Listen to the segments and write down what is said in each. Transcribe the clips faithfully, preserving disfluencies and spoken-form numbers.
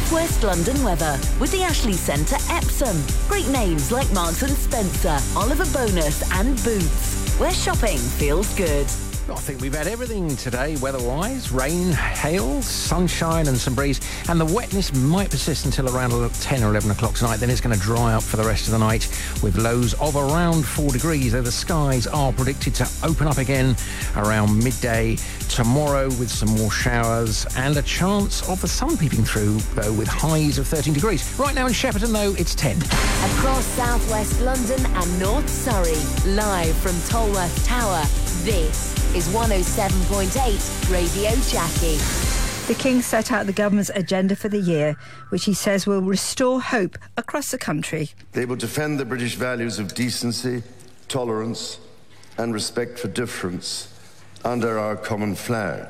South West London weather with the Ashley Centre Epsom. Great names like Marks and Spencer, Oliver Bonus and Boots, where shopping feels good. I think we've had everything today, weather-wise. Rain, hail, sunshine and some breeze. And the wetness might persist until around ten or eleven o'clock tonight. Then it's going to dry up for the rest of the night with lows of around four degrees, though the skies are predicted to open up again around midday tomorrow with some more showers and a chance of the sun peeping through, though, with highs of thirteen degrees. Right now in Shepperton, though, it's ten. Across South West London and North Surrey, live from Tolworth Tower, this is one oh seven point eight Radio Jackie. The King set out the government's agenda for the year, which he says will restore hope across the country. They will defend the British values of decency, tolerance and respect for difference under our common flag.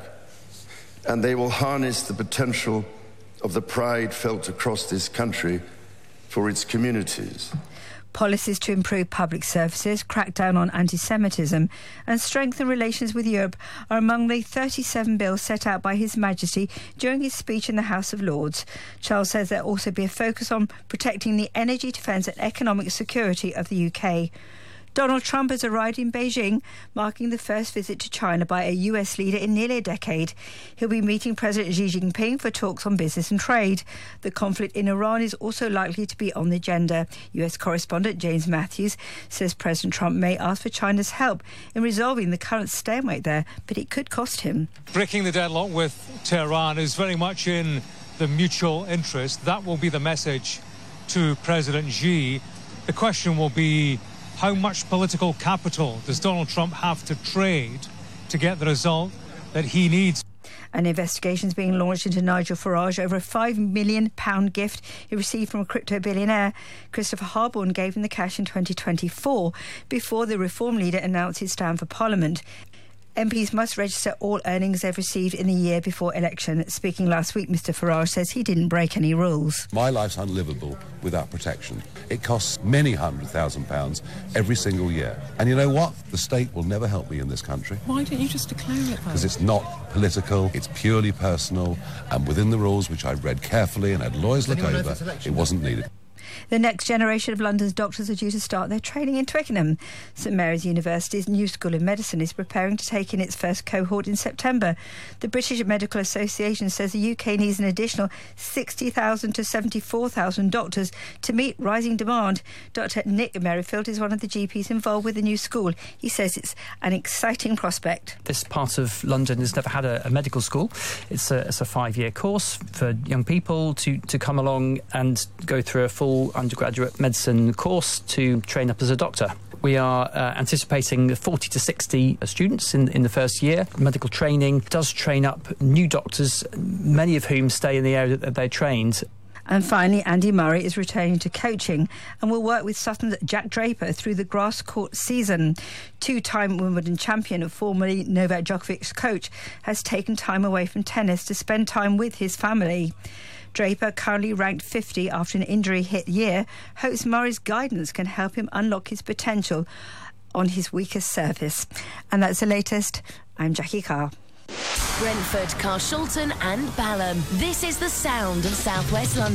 And they will harness the potential of the pride felt across this country for its communities. Policies to improve public services, crack down on anti-Semitism and strengthen relations with Europe are among the thirty-seven bills set out by His Majesty during his speech in the House of Lords. Charles says there will also be a focus on protecting the energy, defence and economic security of the U K. Donald Trump has arrived in Beijing, marking the first visit to China by a U S leader in nearly a decade. He'll be meeting President Xi Jinping for talks on business and trade. The conflict in Iran is also likely to be on the agenda. U S correspondent James Matthews says President Trump may ask for China's help in resolving the current stalemate there, but it could cost him. Breaking the deadlock with Tehran is very much in the mutual interest. That will be the message to President Xi. The question will be, how much political capital does Donald Trump have to trade to get the result that he needs? An investigation is being launched into Nigel Farage over a five million pounds gift he received from a crypto billionaire. Christopher Harborne gave him the cash in twenty twenty-four before the Reform leader announced his stand for Parliament. M Ps must register all earnings they've received in the year before election. Speaking last week, Mr Farage says he didn't break any rules. My life's unlivable without protection. It costs many hundred thousand pounds every single year. And you know what? The state will never help me in this country. Why don't you just declare it, though? Because it's not political, it's purely personal, and within the rules, which I read carefully and had lawyers look over, it wasn't needed. The next generation of London's doctors are due to start their training in Twickenham. St Mary's University's new School of Medicine is preparing to take in its first cohort in September. The British Medical Association says the U K needs an additional sixty thousand to seventy-four thousand doctors to meet rising demand. Doctor Nick Merrifield is one of the G Ps involved with the new school. He says it's an exciting prospect. This part of London has never had a, a medical school. It's a, it's a five-year course for young people to, to come along and go through a full undergraduate medicine course to train up as a doctor. We are uh, anticipating forty to sixty students in, in the first year. Medical training does train up new doctors, many of whom stay in the area that they're trained. And finally, Andy Murray is returning to coaching and will work with Sutton's Jack Draper through the grass court season. Two-time Wimbledon champion, formerly Novak Djokovic's coach, has taken time away from tennis to spend time with his family. Draper, currently ranked fifty after an injury-hit year, hopes Murray's guidance can help him unlock his potential on his weakest surface. And that's the latest. I'm Jackie Carr. Brentford, Carshalton and Balham. This is the sound of South West London.